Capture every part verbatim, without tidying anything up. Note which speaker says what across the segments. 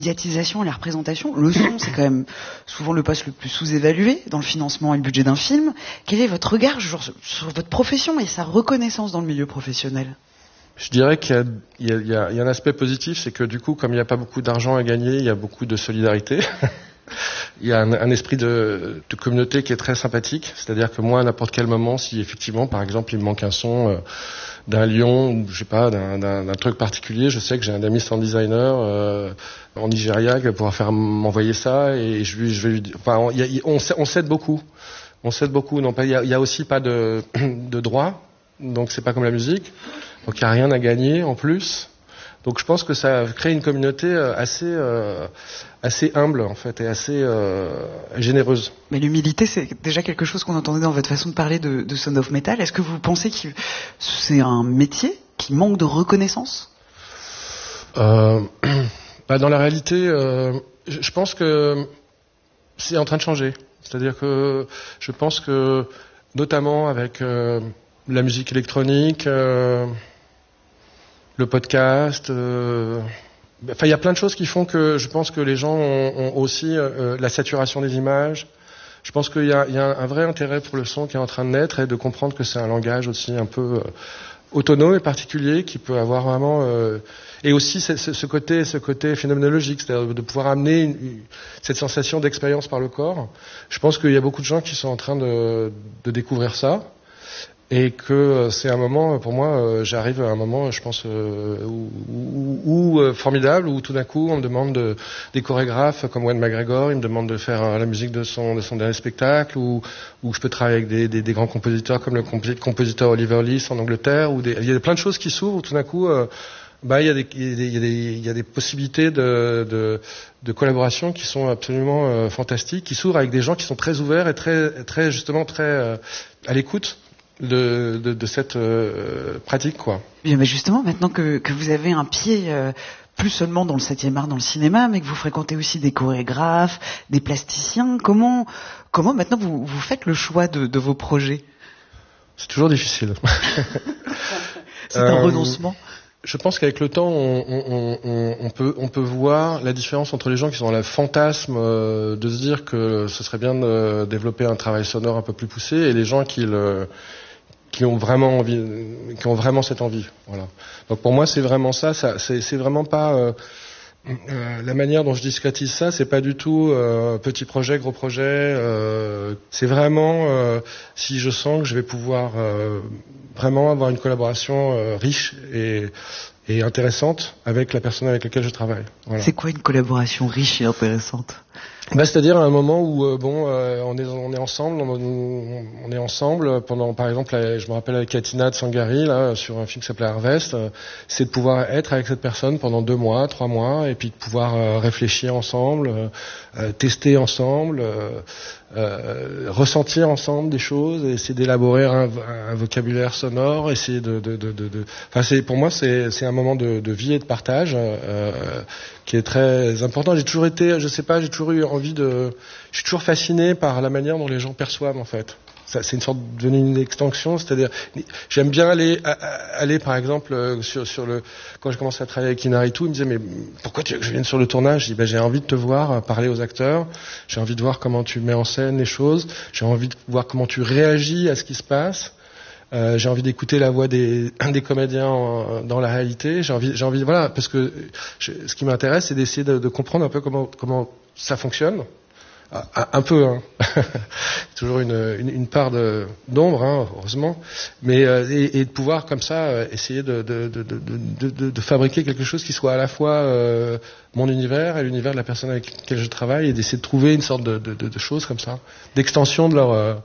Speaker 1: médiatisation et la représentation. Le son, c'est quand même souvent le poste le plus sous-évalué dans le financement et le budget d'un film. Quel est votre regard sur, sur votre profession et sa reconnaissance dans le milieu professionnel ?
Speaker 2: Je dirais qu'il y a, il y a, il y a, il y a un aspect positif, c'est que du coup, comme il n'y a pas beaucoup d'argent à gagner, il y a beaucoup de solidarité. Il y a un, un esprit de, de communauté qui est très sympathique. C'est-à-dire que moi, à n'importe quel moment, si effectivement, par exemple, il me manque un son euh, d'un lion ou je sais pas, d'un, d'un, d'un truc particulier, je sais que j'ai un ami sound designer euh, en Nigeria qui va pouvoir faire m'envoyer ça et je, je vais lui dire. Enfin, il y a, on, on s'aide beaucoup. On s'aide beaucoup. Non, pas, il y a, il y a aussi pas de, de droit, donc c'est pas comme la musique. Donc il n'y a rien à gagner en plus. Donc je pense que ça crée une communauté assez euh, assez humble en fait et assez euh, généreuse.
Speaker 1: Mais l'humilité, c'est déjà quelque chose qu'on entendait dans votre façon de parler de, de Sound of Metal. Est-ce que vous pensez que c'est un métier qui manque de reconnaissance ?
Speaker 2: euh, bah Dans la réalité, euh, je pense que c'est en train de changer. C'est-à-dire que je pense que notamment avec euh, la musique électronique. Euh, le podcast, euh... enfin il y a plein de choses qui font que je pense que les gens ont, ont aussi euh, la saturation des images. Je pense qu'il y a, il y a un vrai intérêt pour le son qui est en train de naître et de comprendre que c'est un langage aussi un peu euh, autonome et particulier qui peut avoir vraiment euh... et aussi ce, ce côté ce côté phénoménologique, c'est-à-dire de pouvoir amener une, une, cette sensation d'expérience par le corps. Je pense qu'il y a beaucoup de gens qui sont en train de, de découvrir ça. Et que c'est un moment, pour moi, euh, j'arrive à un moment, je pense, euh, où, où, où euh, formidable, où tout d'un coup, on me demande de, des chorégraphes comme Wayne McGregor, il me demande de faire euh, la musique de son, de son dernier spectacle, ou où je peux travailler avec des, des, des grands compositeurs comme le compositeur Oliver Lees en Angleterre, où des, il y a plein de choses qui s'ouvrent, où tout d'un coup, euh, bah, il y a des, il y a des, il y a des, il y a des possibilités de, de, de collaboration qui sont absolument euh, fantastiques, qui s'ouvrent avec des gens qui sont très ouverts et très, très justement très euh, à l'écoute. De, de, de cette euh, pratique, quoi.
Speaker 1: Bien, mais justement, maintenant que, que vous avez un pied euh, plus seulement dans le septième art, dans le cinéma, mais que vous fréquentez aussi des chorégraphes, des plasticiens, comment, comment maintenant vous, vous faites le choix de, de vos projets ?
Speaker 2: C'est toujours difficile.
Speaker 1: C'est un euh, renoncement.
Speaker 2: Je pense qu'avec le temps, on, on, on, on, peut, on peut voir la différence entre les gens qui sont dans le fantasme euh, de se dire que ce serait bien de développer un travail sonore un peu plus poussé et les gens qui le qui ont vraiment envie, qui ont vraiment cette envie. Voilà. Donc pour moi, c'est vraiment ça. ça c'est, c'est vraiment pas euh, euh, la manière dont je discrétise ça. C'est pas du tout euh, petit projet, gros projet. Euh, c'est vraiment euh, si je sens que je vais pouvoir euh, vraiment avoir une collaboration euh, riche et et intéressante avec la personne avec laquelle je travaille. Voilà.
Speaker 1: C'est quoi une collaboration riche et intéressante ?
Speaker 2: Bah, c'est-à-dire à un moment où euh, bon, euh, on est on est ensemble, on, on est ensemble pendant, par exemple, là, je me rappelle avec Katina de Sangari là sur un film qui s'appelait Harvest, euh, c'est de pouvoir être avec cette personne pendant deux mois, trois mois, et puis de pouvoir euh, réfléchir ensemble, euh, euh, tester ensemble, euh, euh, ressentir ensemble des choses, essayer d'élaborer un, un vocabulaire sonore, essayer de, de, de, de, de... enfin c'est pour moi c'est c'est un moment de, de vie et de partage euh, qui est très important. J'ai toujours été, je sais pas, j'ai toujours eu envie de, je suis toujours fasciné par la manière dont les gens perçoivent en fait. Ça, c'est une sorte de une extension, c'est-à-dire j'aime bien aller à, aller par exemple sur sur le quand je commençais à travailler avec Inaritu, il me disait mais pourquoi tu veux que je vienne sur le tournage? Je dis ben j'ai envie de te voir parler aux acteurs, j'ai envie de voir comment tu mets en scène les choses, j'ai envie de voir comment tu réagis à ce qui se passe. Euh, j'ai envie d'écouter la voix des, des comédiens en, dans la réalité. J'ai envie, j'ai envie, voilà, parce que je, ce qui m'intéresse, c'est d'essayer de, de comprendre un peu comment comment ça fonctionne. Ah, un peu, hein. Toujours une, une, une part de, d'ombre, hein, heureusement, mais euh, et, et de pouvoir comme ça euh, essayer de, de, de, de, de, de fabriquer quelque chose qui soit à la fois euh, mon univers et l'univers de la personne avec laquelle je travaille, et d'essayer de trouver une sorte de, de, de, de choses comme ça, d'extension de leur euh,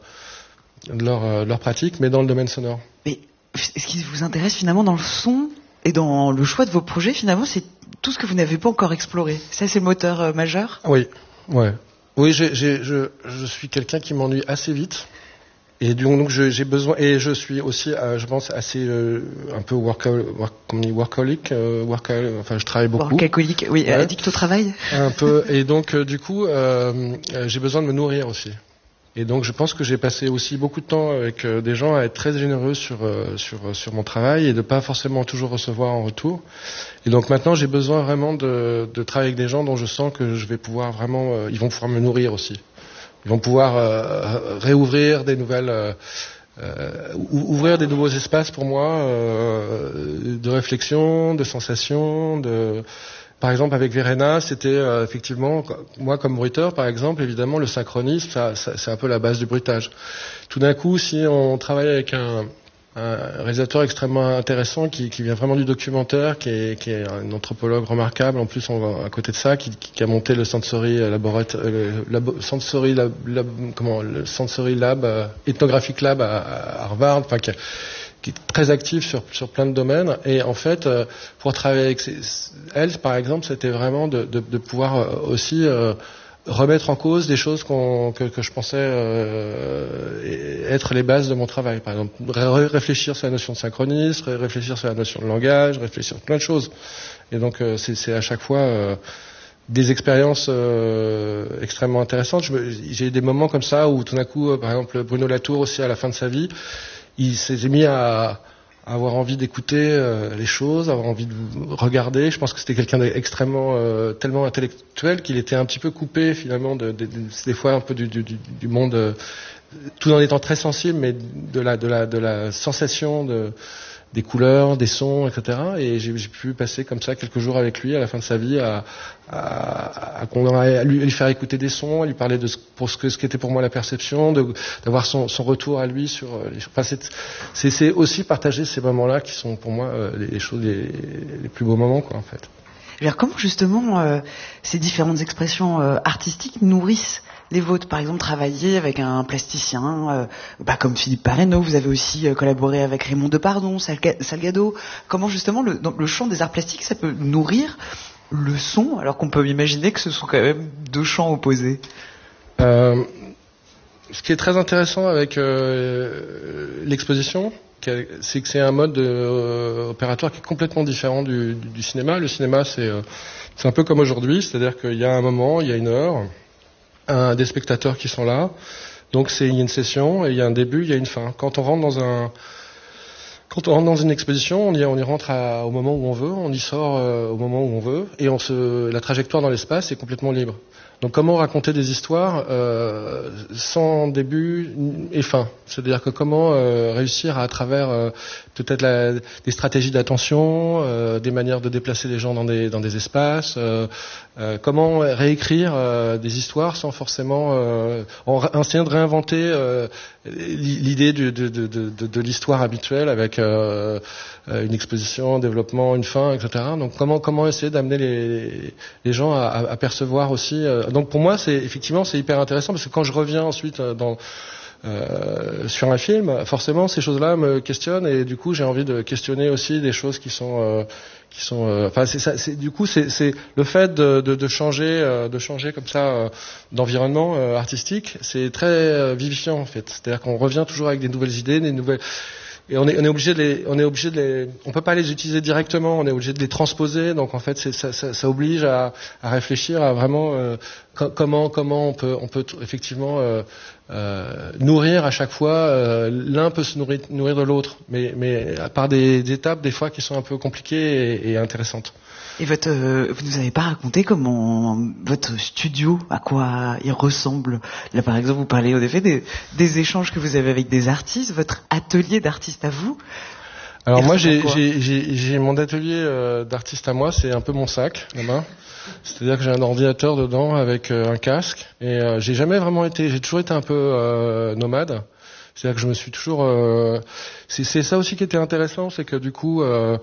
Speaker 2: de leur, euh, de leur pratique, mais dans le domaine sonore.
Speaker 1: Mais ce qui vous intéresse finalement dans le son et dans le choix de vos projets, finalement, c'est tout ce que vous n'avez pas encore exploré. Ça, c'est le moteur euh, majeur.
Speaker 2: Oui, ouais. Oui, j'ai, j'ai, je, je suis quelqu'un qui m'ennuie assez vite, et donc je, j'ai besoin, et je suis aussi, euh, je pense, assez euh, un peu workaholic, work, comme on dit, workaholic, euh, workaholic, enfin je travaille beaucoup.
Speaker 1: Workaholic, oui, ouais. Addict au travail.
Speaker 2: Un peu, et donc euh, du coup, euh, j'ai besoin de me nourrir aussi. Et donc je pense que j'ai passé aussi beaucoup de temps avec euh, des gens à être très généreux sur euh, sur sur mon travail et de pas forcément toujours recevoir en retour. Et donc maintenant j'ai besoin vraiment de de travailler avec des gens dont je sens que je vais pouvoir vraiment euh, ils vont pouvoir me nourrir aussi. Ils vont pouvoir euh, réouvrir des nouvelles euh, euh, ouvrir des nouveaux espaces pour moi euh, de réflexion, de sensations, de par exemple, avec Verena, c'était euh, effectivement, moi comme bruiteur, par exemple, évidemment, le synchronisme, ça, ça, c'est un peu la base du bruitage. Tout d'un coup, si on travaille avec un, un réalisateur extrêmement intéressant qui, qui vient vraiment du documentaire, qui est, qui est un anthropologue remarquable, en plus, on va, à côté de ça, qui, qui a monté le Sensory Laboratoire, le, le Sensory Lab, Lab, comment, le Sensory Lab, euh, Ethnographic Lab à, à Harvard, enfin, qui a, qui est très active sur, sur plein de domaines. Et en fait, euh, pour travailler avec ces, elle, par exemple, c'était vraiment de, de, de pouvoir euh, aussi euh, remettre en cause des choses qu'on, que, que je pensais euh, être les bases de mon travail. Par exemple, ré- réfléchir sur la notion de synchronisme, réfléchir sur la notion de langage, réfléchir sur plein de choses. Et donc, euh, c'est, c'est à chaque fois euh, des expériences euh, extrêmement intéressantes. Je me, j'ai eu des moments comme ça où tout d'un coup, euh, par exemple, Bruno Latour aussi à la fin de sa vie, il s'est mis à, à avoir envie d'écouter euh, les choses, avoir envie de regarder. Je pense que c'était quelqu'un d'extrêmement, euh, tellement intellectuel qu'il était un petit peu coupé finalement de, de, de, des fois un peu du, du, du monde, euh, tout en étant très sensible, mais de la, de la, de la sensation de des couleurs, des sons, et cetera. Et j'ai, j'ai pu passer comme ça quelques jours avec lui à la fin de sa vie à, à, à, à, à lui, lui faire écouter des sons, à lui parler de ce, pour ce que ce qu'était pour moi la perception, de, d'avoir son, son retour à lui sur les choses. Enfin, c'est, c'est, c'est aussi partager ces moments-là qui sont pour moi euh, les, les choses les, les plus beaux moments, quoi, en fait.
Speaker 1: Alors, comment justement euh, ces différentes expressions euh, artistiques nourrissent les vôtres? Par exemple, travailler avec un plasticien, euh, bah, comme Philippe Parreno, vous avez aussi euh, collaboré avec Raymond Depardon, Salga- Salgado. Comment justement le, dans le champ des arts plastiques, ça peut nourrir le son, alors qu'on peut imaginer que ce sont quand même deux champs opposés?
Speaker 2: euh, Ce qui est très intéressant avec euh, l'exposition, c'est que c'est un mode de, euh, opératoire qui est complètement différent du, du, du cinéma. Le cinéma, c'est, euh, c'est un peu comme aujourd'hui, c'est-à-dire qu'il y a un moment, il y a une heure, un, des spectateurs qui sont là, donc c'est, il y a une session, et il y a un début, il y a une fin. Quand on rentre dans un... Quand on rentre dans une exposition, on y, on y rentre à, au moment où on veut, on y sort euh, au moment où on veut, et on se, la trajectoire dans l'espace est complètement libre. Donc comment raconter des histoires euh, sans début et fin? C'est-à-dire que comment euh, réussir à, à travers euh, peut-être la, des stratégies d'attention, euh, des manières de déplacer les gens dans des, dans des espaces, euh, euh, comment réécrire euh, des histoires sans forcément euh, en, en essayant de réinventer euh, l'idée de, de, de, de, de l'histoire habituelle avec euh, une exposition, un développement, une fin, et cetera. Donc comment comment essayer d'amener les, les gens à, à percevoir aussi. Euh, donc pour moi, c'est effectivement c'est hyper intéressant parce que quand je reviens ensuite dans Euh, sur un film, forcément ces choses-là me questionnent et du coup j'ai envie de questionner aussi des choses qui sont, euh, qui sont, euh, enfin c'est ça, c'est du coup c'est, c'est le fait de, de, de changer, euh, de changer comme ça euh, d'environnement euh, artistique, c'est très euh, vivifiant en fait. C'est-à-dire qu'on revient toujours avec des nouvelles idées, des nouvelles. Et on est, on est obligé de les, on est obligé de les, on peut pas les utiliser directement, on est obligé de les transposer. Donc en fait, c'est, ça, ça, ça oblige à, à réfléchir à vraiment euh, co- comment, comment on peut, on peut t- effectivement euh, euh, nourrir à chaque fois. Euh, l'un peut se nourrir, nourrir de l'autre, mais, mais par des, des étapes des fois qui sont un peu compliquées et, et intéressantes.
Speaker 1: Et votre, euh, vous nous avez pas raconté comment votre studio, à quoi il ressemble. Là, par exemple, vous parlez en effet des, des échanges que vous avez avec des artistes, votre atelier d'artiste à vous.
Speaker 2: Alors moi, j'ai, j'ai, j'ai, j'ai mon atelier euh, d'artiste à moi, c'est un peu mon sac, là-bas. C'est-à-dire que j'ai un ordinateur dedans avec euh, un casque, et euh, j'ai jamais vraiment été, j'ai toujours été un peu euh, nomade. C'est-à-dire que je me suis toujours, euh, c'est, c'est ça aussi qui était intéressant, c'est que du coup. Euh,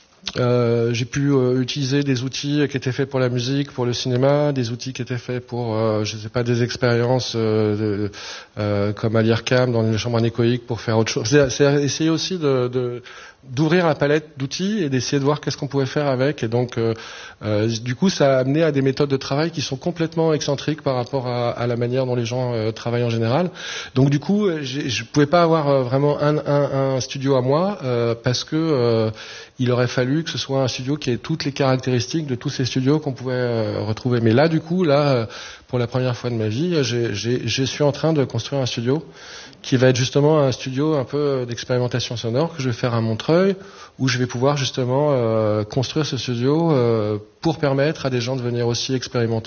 Speaker 2: Euh, j'ai pu euh, utiliser des outils qui étaient faits pour la musique, pour le cinéma, des outils qui étaient faits pour, euh, je sais pas, des expériences euh, de, euh, comme à l'I R C A M dans les chambres anéchoïques pour faire autre chose. C'est, c'est essayer aussi de, de d'ouvrir la palette d'outils et d'essayer de voir qu'est-ce qu'on pouvait faire avec. Et donc, euh, euh, du coup, ça a amené à des méthodes de travail qui sont complètement excentriques par rapport à, à la manière dont les gens euh, travaillent en général. Donc, du coup, je pouvais pas avoir euh, vraiment un, un, un studio à moi euh, parce que euh, il aurait fallu que ce soit un studio qui ait toutes les caractéristiques de tous ces studios qu'on pouvait euh, retrouver. Mais là, du coup, là, pour la première fois de ma vie, j'ai, j'ai, je suis en train de construire un studio qui va être justement un studio un peu d'expérimentation sonore que je vais faire à Montreuil, où je vais pouvoir justement euh, construire ce studio euh, pour permettre à des gens de venir aussi expérimenter